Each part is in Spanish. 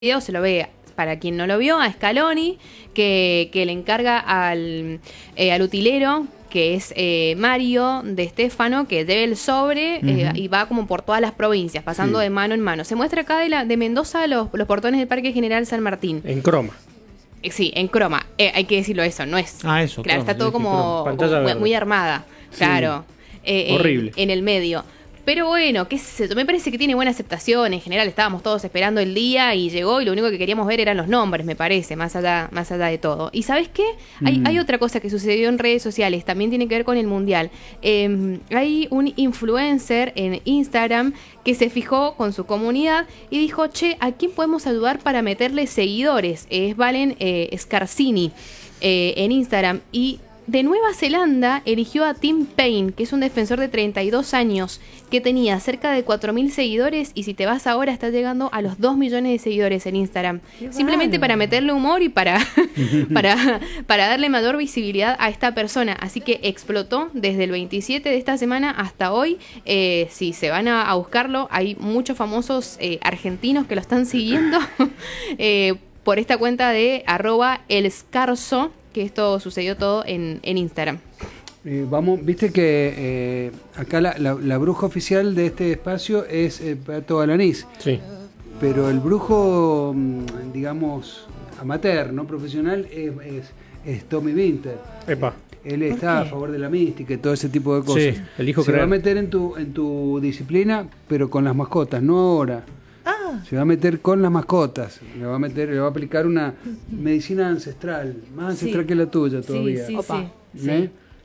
video se lo ve, para quien no lo vio, a Scaloni, que le encarga al utilero, que es Mario de Stefano, que debe el sobre y va como por todas las provincias, pasando de mano en mano. Se muestra acá de Mendoza los portones del Parque General San Martín. En croma. Sí, en croma. Hay que decirlo eso, no es. Eso. Claro, croma, está todo como muy armada. Claro. Horrible. En el medio. Pero bueno, qué sé yo, me parece que tiene buena aceptación. En general estábamos todos esperando el día y llegó y lo único que queríamos ver eran los nombres, me parece, más allá de todo. ¿Y sabes qué? Hay otra cosa que sucedió en redes sociales, también tiene que ver con el Mundial. Hay un influencer en Instagram que se fijó con su comunidad y dijo, che, ¿a quién podemos ayudar para meterle seguidores? Es Valen Scarsini en Instagram. Y de Nueva Zelanda eligió a Tim Payne, que es un defensor de 32 años, que tenía cerca de 4.000 seguidores, y si te vas ahora está llegando a los 2 millones de seguidores en Instagram. Simplemente para meterle humor y para darle mayor visibilidad a esta persona. Así que explotó desde el 27 de esta semana hasta hoy. Si se van a buscarlo, hay muchos famosos argentinos que lo están siguiendo por esta cuenta de @elscarso, que esto sucedió todo en Instagram. Viste que acá la bruja oficial de este espacio es Pato Galanís. Sí. Pero el brujo, digamos, amateur, no profesional, es Tommy Winter. Epa. Él está a favor de la mística y todo ese tipo de cosas. Sí, elijo Se creer. va a meter en tu disciplina, pero con las mascotas, no ahora. Se va a meter con las mascotas. Le va a aplicar una medicina ancestral, más ancestral que la tuya todavía. Sí.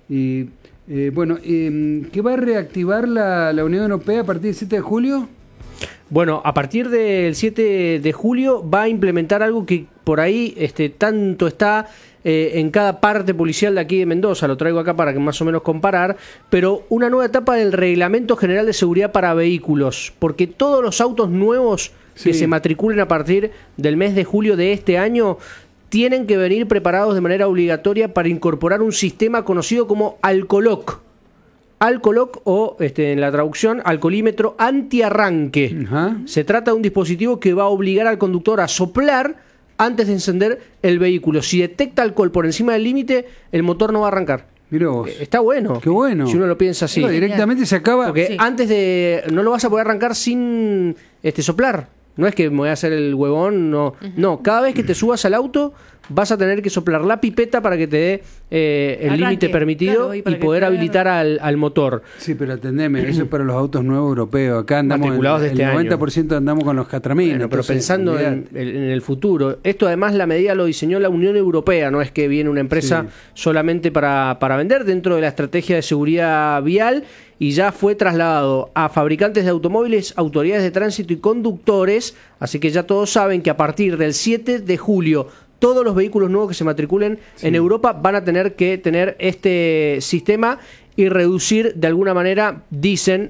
Y bueno, ¿qué va a reactivar la Unión Europea a partir del 7 de julio? Bueno, a partir del 7 de julio va a implementar algo que por ahí tanto está en cada parte policial de aquí de Mendoza, lo traigo acá para que más o menos comparar, pero una nueva etapa del Reglamento General de Seguridad para Vehículos, porque todos los autos nuevos que se matriculen a partir del mes de julio de este año tienen que venir preparados de manera obligatoria para incorporar un sistema conocido como Alcoloc. Alcoloc o, en la traducción, alcoholímetro antiarranque. Ajá. Se trata de un dispositivo que va a obligar al conductor a soplar antes de encender el vehículo. Si detecta alcohol por encima del límite, el motor no va a arrancar. Mirá vos. Está bueno. Qué bueno. Si uno lo piensa así. No, directamente se acaba. Porque antes de... No lo vas a poder arrancar sin soplar. No es que me voy a hacer el huevón, no. No, cada vez que te subas al auto vas a tener que soplar la pipeta para que te dé el límite permitido, claro, y poder habilitar al motor. Sí, pero atendeme, eso es para los autos nuevos europeos. Acá andamos matriculados de este el 90% año. andamos con los catramines. Bueno, pero pensando en el futuro. Esto además la medida lo diseñó la Unión Europea, no es que viene una empresa solamente para vender dentro de la estrategia de seguridad vial, y ya fue trasladado a fabricantes de automóviles, autoridades de tránsito y conductores, así que ya todos saben que a partir del 7 de julio todos los vehículos nuevos que se matriculen en Europa van a tener que tener este sistema y reducir de alguna manera, dicen,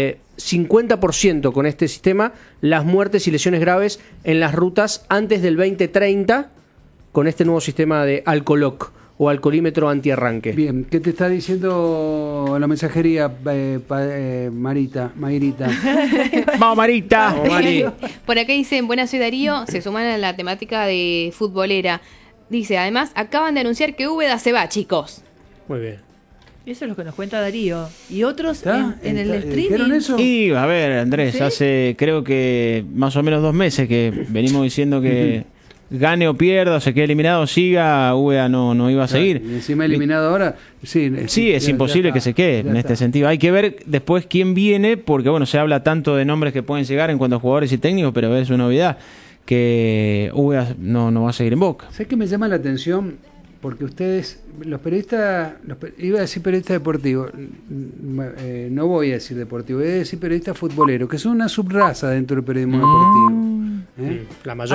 50% con este sistema las muertes y lesiones graves en las rutas antes del 2030 con este nuevo sistema de Alcoloc o alcoholímetro antiarranque. Bien, ¿qué te está diciendo la mensajería, Mayrita? ¡Vamos, Marita! ¡Vamos, Mari! Por acá dicen, buenas, soy Darío, se suman a la temática de futbolera. Dice, además, acaban de anunciar que Úbeda se va, chicos. Muy bien. Eso es lo que nos cuenta Darío. ¿Y otros en el ¿Dijeron streaming? eso? Y, a ver, Andrés, ¿Sí? hace creo que más o menos 2 meses que venimos diciendo que gane o pierda, o se quede eliminado, siga, Úbeda no iba a seguir. Y encima eliminado ahora, Sí, es imposible que se quede en este sentido. Hay que ver después quién viene, porque bueno, se habla tanto de nombres que pueden llegar en cuanto a jugadores y técnicos, pero es una novedad que Úbeda no va a seguir en Boca. ¿Sabes qué me llama la atención? Porque ustedes, los periodistas, iba a decir periodistas deportivos, no voy a decir deportivo, voy a decir periodistas futboleros, que son una subraza dentro del periodismo deportivo. La mayor.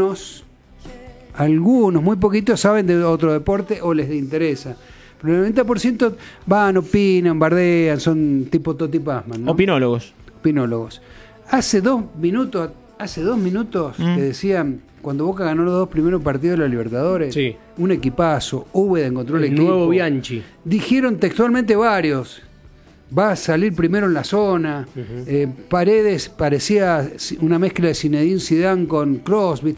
Algunos, muy poquitos saben de otro deporte o les interesa. Pero el 90% van, opinan, bardean, son tipo Toti Pazman, ¿no? Opinólogos. Opinólogos. Hace 2 minutos te decían, cuando Boca ganó los 2 primeros partidos de la Libertadores, un equipazo, Úbeda encontró el equipo. Nuevo Bianchi. Dijeron textualmente varios, va a salir primero en la zona. Paredes parecía una mezcla de Zinedine Zidane con Kroos,